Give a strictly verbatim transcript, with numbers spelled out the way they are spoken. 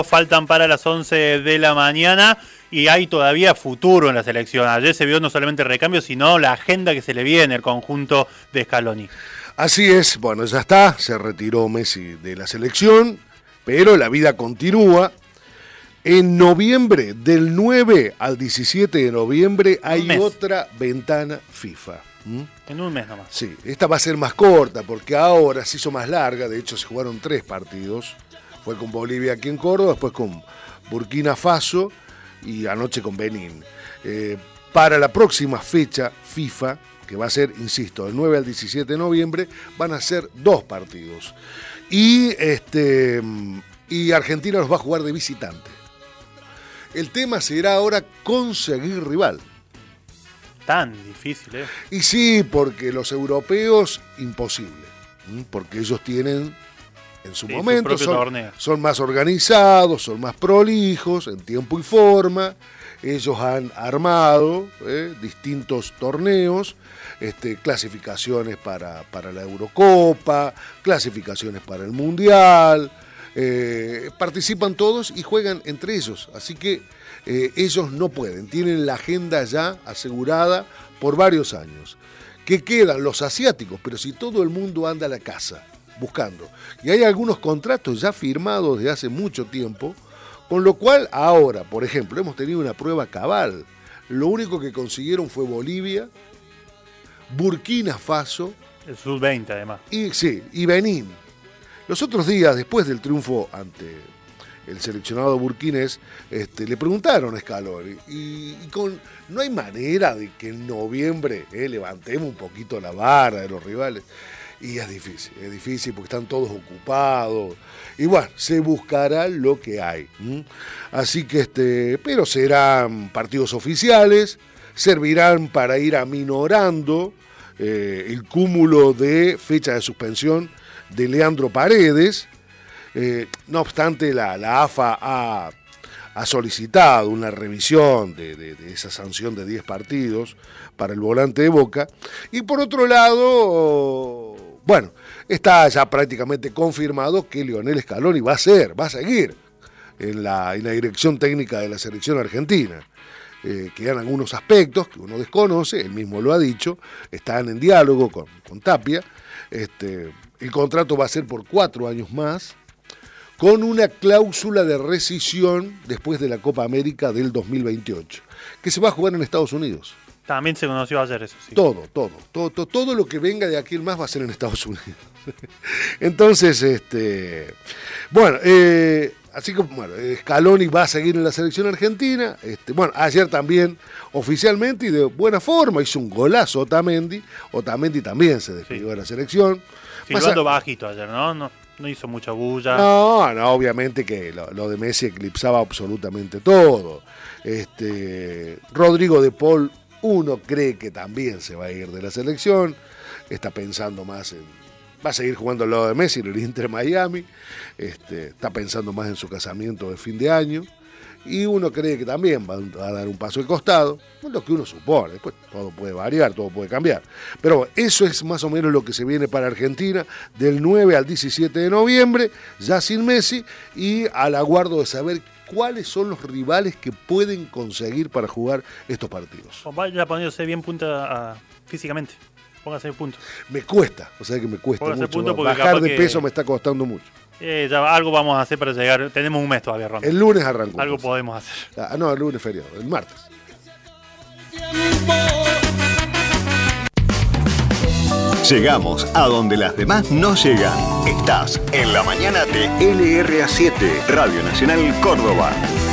faltan para las once de la mañana y hay todavía futuro en la selección. Ayer se vio no solamente el recambio, sino la agenda que se le viene al conjunto de Scaloni. Así es, bueno, ya está, se retiró Messi de la selección, pero la vida continúa. En noviembre, del nueve al diecisiete de noviembre, hay otra ventana FIFA. ¿Mm? En un mes nomás. Sí, esta va a ser más corta porque ahora se hizo más larga, de hecho se jugaron tres partidos. Fue con Bolivia aquí en Córdoba, después con Burkina Faso y anoche con Benín. Eh, para la próxima fecha FIFA, que va a ser, insisto, del nueve al diecisiete de noviembre, van a ser dos partidos. Y, este, y Argentina los va a jugar de visitante. El tema será ahora conseguir rival. Tan difícil, ¿eh? Y sí, porque los europeos, imposible. Porque ellos tienen, en su sí, momento, su son, son más organizados, son más prolijos, en tiempo y forma. Ellos han armado eh, distintos torneos, este, clasificaciones para, para la Eurocopa, clasificaciones para el Mundial. Eh, participan todos y juegan entre ellos, así que eh, ellos no pueden, tienen la agenda ya asegurada por varios años. ¿Qué quedan? Los asiáticos, pero si todo el mundo anda a la casa buscando, y hay algunos contratos ya firmados desde hace mucho tiempo, con lo cual ahora, por ejemplo, hemos tenido una prueba cabal. Lo único que consiguieron fue Bolivia, Burkina Faso, el sub veinte además, y, sí, y Benín. Los otros días, después del triunfo ante el seleccionado burkinés, este, le preguntaron a Scaloni, y, y con, no hay manera de que en noviembre eh, levantemos un poquito la vara de los rivales. Y es difícil, es difícil porque están todos ocupados. Y bueno, se buscará lo que hay. ¿Mm? Así que, este, pero serán partidos oficiales, servirán para ir aminorando eh, el cúmulo de fecha de suspensión de Leandro Paredes. Eh, no obstante, la, la A F A ha, ha solicitado una revisión de, de, de esa sanción de diez partidos para el volante de Boca. Y por otro lado, bueno, está ya prácticamente confirmado que Lionel Scaloni va a ser, va a seguir en la, en la dirección técnica de la selección argentina. Eh, quedan algunos aspectos que uno desconoce, él mismo lo ha dicho, están en diálogo con, con Tapia. Este, el contrato va a ser por cuatro años más, con una cláusula de rescisión después de la Copa América del dos mil veintiocho, que se va a jugar en Estados Unidos. También se conoció ayer eso, sí. Todo, todo, todo, todo, todo lo que venga de aquí en más va a ser en Estados Unidos. Entonces, este, bueno, eh, así que bueno, Scaloni va a seguir en la selección argentina. Este, bueno, ayer también oficialmente y de buena forma hizo un golazo Otamendi. Otamendi también se despidió sí. de la selección. Silbando bajito ayer, ¿no? ¿no? No hizo mucha bulla. No, no, obviamente que lo, lo de Messi eclipsaba absolutamente todo. Este, Rodrigo de Paul, uno cree que también se va a ir de la selección. Está pensando más en... Va a seguir jugando al lado de Messi en el Inter Miami. Este, está pensando más en su casamiento de fin de año. Y uno cree que también va a dar un paso de costado. No es lo que uno supone. Después todo puede variar, todo puede cambiar. Pero bueno, eso es más o menos lo que se viene para Argentina del nueve al diecisiete de noviembre, ya sin Messi, y al aguardo de saber cuáles son los rivales que pueden conseguir para jugar estos partidos. Vaya poniéndose bien punta a, físicamente. Póngase punto. Me cuesta, o sea que me cuesta Póngase mucho. Bajar de peso que... me está costando mucho. Eh, ya algo vamos a hacer para llegar. Tenemos un mes todavía, Ron. El lunes arrancó. Algo pues. podemos hacer. Ah, no, el lunes feriado, el martes. Llegamos a donde las demás no llegan. Estás en la mañana de L R A siete, Radio Nacional Córdoba.